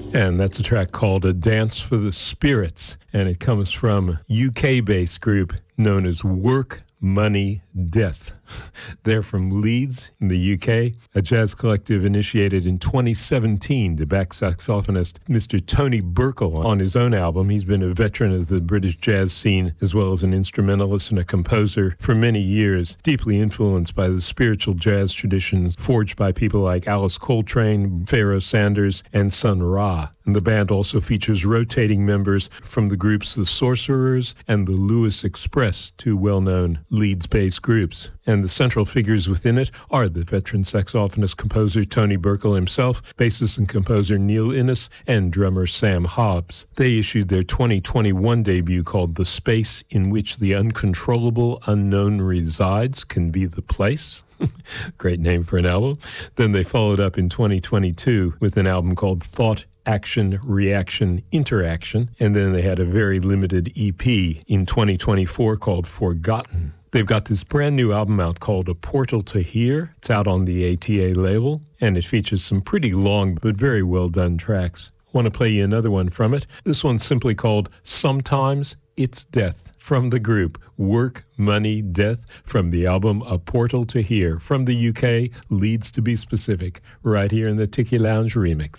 And that's a track called A Dance for the Spirits, and it comes from UK-based group known as Work, Money, Death. They're from Leeds in the UK, a jazz collective initiated in 2017 to back saxophonist Mr. Tony Burkle on his own album. He's been a veteran of the British jazz scene as well as an instrumentalist and a composer for many years, deeply influenced by the spiritual jazz traditions forged by people like Alice Coltrane, Pharoah Sanders, and Sun Ra. And the band also features rotating members from the groups The Sorcerers and the Lewis Express, two well-known Leeds-based groups. And the central figures within it are the veteran saxophonist-composer Tony Burkle himself, bassist and composer Neil Innes, and drummer Sam Hobbs. They issued their 2021 debut called The Space in Which the Uncontrollable Unknown Resides Can Be the Place. Great name for an album. Then they followed up in 2022 with an album called Thought, Action, Reaction, Interaction, and then they had a very limited EP in 2024 called Forgotten. They've got this brand new album out called A Portal to Here. It's out on the ATA label, and it features some pretty long but very well done tracks. I want to play you another one from it. This one's simply called Sometimes It's Death, from the group Work, Money, Death, from the album A Portal to Here, from the UK, Leeds to be specific, right here in the Tiki Lounge remix.